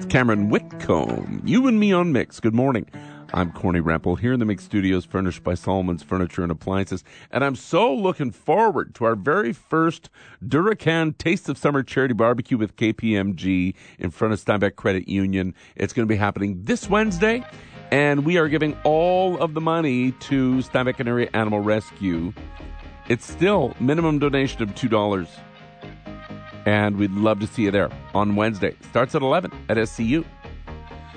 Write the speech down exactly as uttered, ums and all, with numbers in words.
Cameron Whitcomb. You and me on Mix. Good morning. I'm Corny Rample here in the Mix Studios, furnished by Solomon's Furniture and Appliances. And I'm so looking forward to our very first Duracan Taste of Summer Charity Barbecue with K P M G in front of Steinbeck Credit Union. It's going to be happening this Wednesday. And we are giving all of the money to Steinbeck and Area Animal Rescue. It's still minimum donation of two dollars. And we'd love to see you there on Wednesday. Starts at eleven at S C U.